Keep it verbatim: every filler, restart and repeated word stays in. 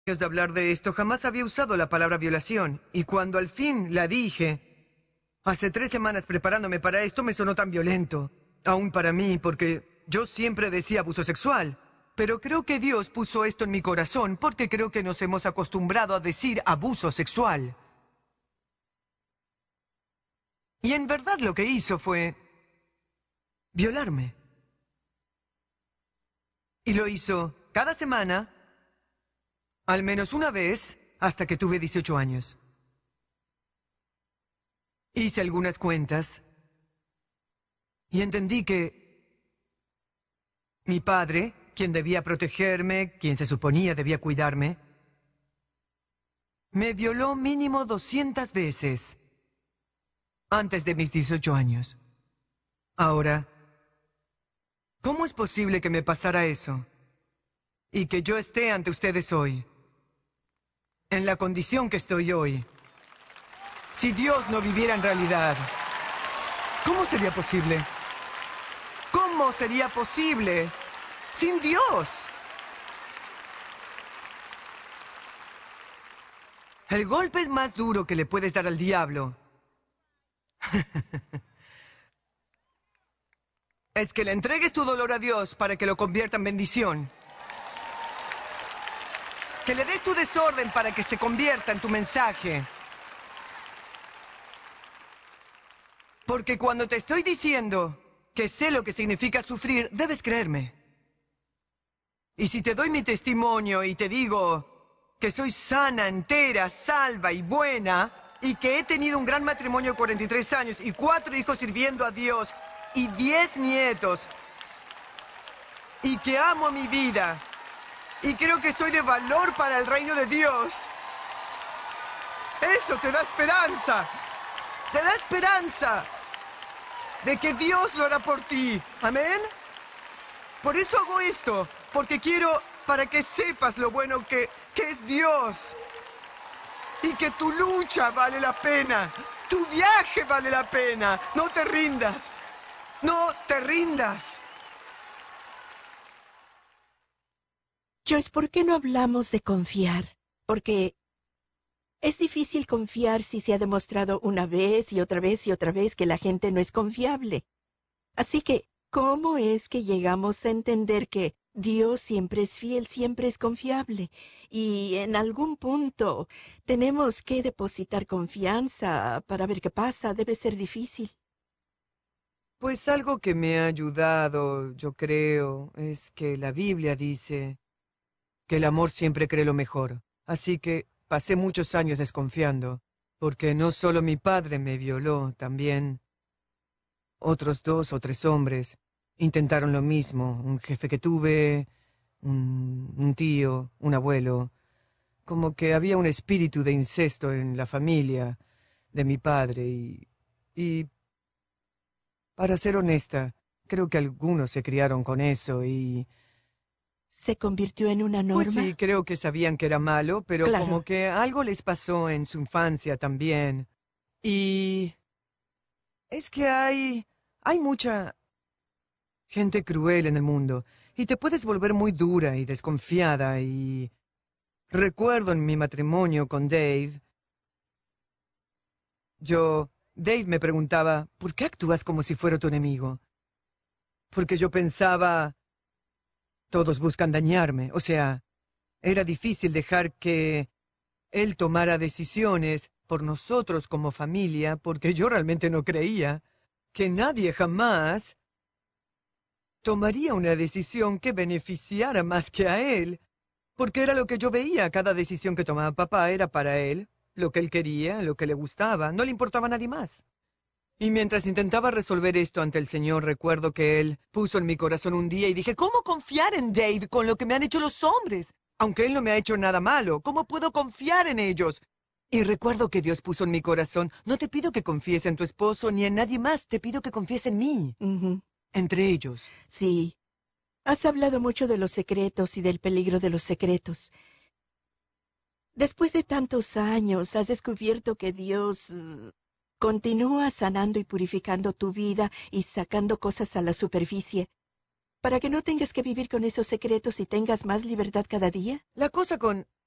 de hablar de esto, jamás había usado la palabra violación. Y cuando al fin la dije, hace tres semanas preparándome para esto, me sonó tan violento. Aún para mí, porque yo siempre decía abuso sexual. Pero creo que Dios puso esto en mi corazón porque creo que nos hemos acostumbrado a decir abuso sexual. Y en verdad lo que hizo fue violarme. Y lo hizo cada semana, al menos una vez, hasta que tuve dieciocho años. Hice algunas cuentas y entendí que mi padre, quien debía protegerme, quien se suponía debía cuidarme, me violó mínimo doscientas veces antes de mis dieciocho años. Ahora, ¿cómo es posible que me pasara eso y que yo esté ante ustedes hoy, en la condición que estoy hoy? Si Dios no viviera en realidad, ¿cómo sería posible? ¿Cómo sería posible sin Dios? El golpe más duro que le puedes dar al diablo es que le entregues tu dolor a Dios para que lo convierta en bendición. Que le des tu desorden para que se convierta en tu mensaje. Porque cuando te estoy diciendo que sé lo que significa sufrir, debes creerme. Y si te doy mi testimonio y te digo que soy sana, entera, salva y buena, y que he tenido un gran matrimonio de cuarenta y tres años y cuatro hijos sirviendo a Dios y diez nietos, y que amo mi vida, y creo que soy de valor para el reino de Dios, eso te da esperanza. Te da esperanza de que Dios lo hará por ti. ¿Amén? Por eso hago esto, porque quiero para que sepas lo bueno que, que es Dios. Y que tu lucha vale la pena. Tu viaje vale la pena. No te rindas. No te rindas. Joyce, ¿por qué no hablamos de confiar? Porque es difícil confiar si se ha demostrado una vez y otra vez y otra vez que la gente no es confiable. Así que, ¿cómo es que llegamos a entender que Dios siempre es fiel, siempre es confiable? Y en algún punto tenemos que depositar confianza para ver qué pasa. Debe ser difícil. Pues algo que me ha ayudado, yo creo, es que la Biblia dice que el amor siempre cree lo mejor. Así que pasé muchos años desconfiando, porque no solo mi padre me violó, también otros dos o tres hombres intentaron lo mismo. Un jefe que tuve, un, un tío, un abuelo. Como que había un espíritu de incesto en la familia de mi padre y... y para ser honesta, creo que algunos se criaron con eso y... ¿Se convirtió en una norma? Pues sí, creo que sabían que era malo, pero Claro. como que algo les pasó en su infancia también. Y... es que hay... hay mucha gente cruel en el mundo, y te puedes volver muy dura y desconfiada, y... Recuerdo en mi matrimonio con Dave, yo... Dave me preguntaba, ¿por qué actúas como si fuera tu enemigo? Porque yo pensaba... todos buscan dañarme, o sea, era difícil dejar que él tomara decisiones por nosotros como familia, porque yo realmente no creía que nadie jamás tomaría una decisión que beneficiara más que a él, porque era lo que yo veía. Cada decisión que tomaba papá era para él, lo que él quería, lo que le gustaba, no le importaba a nadie más. Y mientras intentaba resolver esto ante el Señor, recuerdo que Él puso en mi corazón un día y dije, ¿cómo confiar en Dave con lo que me han hecho los hombres? Aunque Él no me ha hecho nada malo, ¿cómo puedo confiar en ellos? Y recuerdo que Dios puso en mi corazón, no te pido que confíes en tu esposo ni en nadie más, te pido que confíes en mí. Ujú. Entre ellos. Sí. Has hablado mucho de los secretos y del peligro de los secretos. Después de tantos años, has descubierto que Dios uh, continúa sanando y purificando tu vida y sacando cosas a la superficie para que no tengas que vivir con esos secretos y tengas más libertad cada día. La cosa con